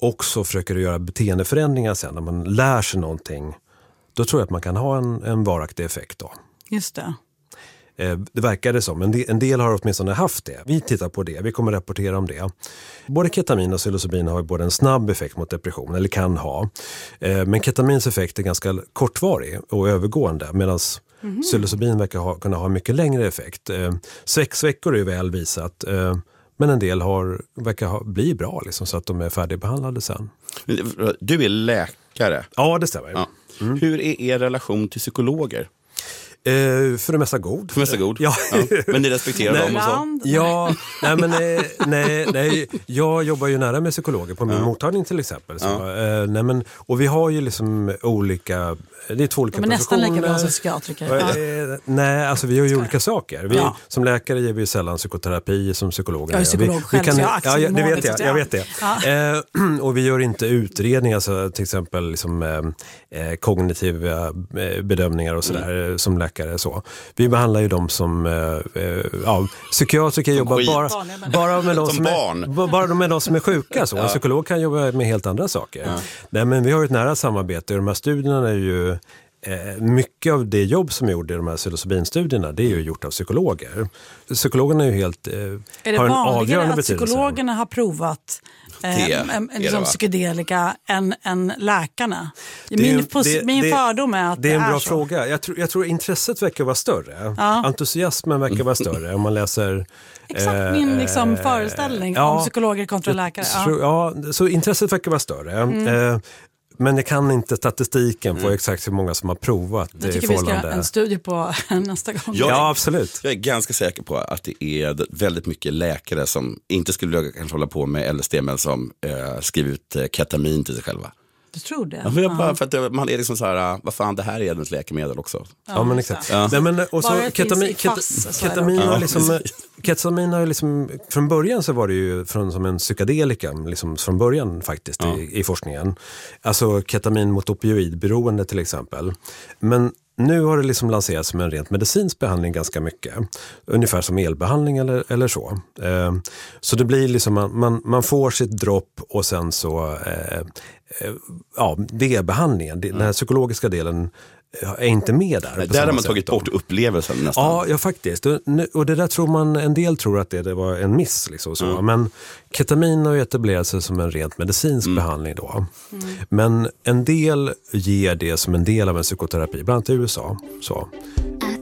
också försöker göra beteendeförändringar sen, när man lär sig någonting, då tror jag att man kan ha en varaktig effekt då. Just det. Det verkar det som. En del har åtminstone haft det. Vi tittar på det. Vi kommer rapportera om det. Både ketamin och psilocybin har ju både en snabb effekt mot depression, eller kan ha. Men ketamins effekt är ganska kortvarig och övergående, medan psilocybin verkar kunna ha mycket längre effekt. 6 veckor är ju väl visat. Men en del verkar bli bra liksom, så att de är färdigbehandlade sen. Du är läkare. Ja, det stämmer. Ja. Hur är er relation till psykologer? För det mesta god. För det mesta god? Ja. Men ni respekterar dem och så? Ja, nej, jag jobbar ju nära med psykologer på min mottagning till exempel. Så, och vi har ju liksom olika, det är 2 olika professioner. Men nästan lika bra som psykiatriker. Nej, alltså vi gör ju olika saker. Som läkare ger vi sällan psykoterapi som psykologer. Jag är psykolog själv, jag vet det. Ja. Och vi gör inte utredningar, alltså, till exempel liksom, kognitiva bedömningar och sådär som läkare. Så. Vi behandlar ju dem som psykiatriker jobbar bara med de som är, bara med de som är sjuka. Så. En psykolog kan jobba med helt andra saker. Nej, men vi har ju ett nära samarbete, och de här studierna är ju mycket av det jobb som är gjort i de här psilocybinstudierna, det är ju gjort av psykologer. Psykologerna är ju helt har en avgörande betydelse. Psykologerna har provat liksom psykedelika än läkarna. Min fördom är att det är en bra fråga. Jag tror intresset verkar vara större. Entusiasmen verkar vara större om man läser. Exakt min liksom föreställning om psykologer kontra läkare. Så intresset verkar vara större. Men jag kan inte statistiken på exakt hur många som har provat. Jag tycker vi ska ha en studie på nästa gång. Ja, absolut. Jag är ganska säker på att det är väldigt mycket läkare som inte skulle kanske hålla på med LSD, men som skriver ut ketamin till sig själva. Du tror det? Ja, bara för att man är liksom så här, vad fan, det här är ett läkemedel också. Ja, men exakt. Nej, men, och så ketamin har ju liksom, från början så var det ju som en psykedelika liksom från början faktiskt i forskningen. Alltså ketamin mot opioidberoende till exempel. Men nu har det liksom lanserats som en rent medicinsk behandling ganska mycket. Ungefär som elbehandling eller så. Så det blir liksom, man får sitt dropp och sen så det är behandlingen. Den här psykologiska delen är inte med där. Där har man tagit bort upplevelsen nästan. Ja, faktiskt. Och det där tror en del tror att det var en miss. Liksom, så. Men ketamin har ju etablerat sig som en rent medicinsk behandling då. Men en del ger det som en del av en psykoterapi, bland annat i USA. Så.